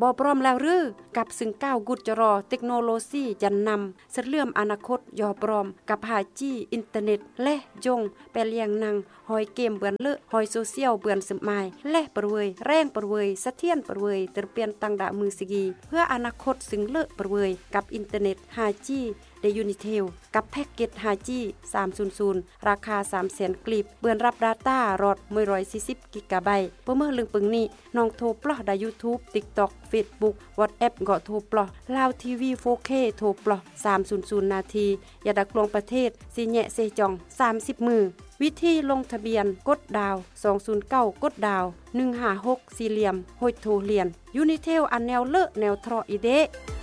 บ่พร้อมแล้วหรือกับซึ่งก้าวกุจรอเทคโนโลยียันนำเสเลื่อมอนาคตยอพร้อมกับ 5G อินเทอร์เน็ตและจงแปลเลียงนังหอยเกมเบือนเลอะหอยโซเชียลเบือนสึมหมายและประเวยแรงประเวยสะเทียนประเวยเตรเปลี่ยนตังดะมือสิกีเพื่ออนาคตซึ่งเลอะประเวยกับอินเทอร์เน็ต 5G ในยูนิเทลกับแพ็กเกจ 5G 300ราคา 300,000 กลีบเบือนรับ Data รอด140 กิกะไบต์เมื่อลึงปึงนี้น้องโทรปลอได้ YouTube TikTok Facebook WhatsApp ก็โทรปลอลาวทีวี 4K โทรปลอ300นาทีอย่าดักลวงประเทศสิแยะเซจอง30มือวิธีลงทะเบียนกดดาว209กดดาว156สี่เหลี่ยมโหยโทรเรียนยูนิเทลอันแนวเลอะแนวทรออีเด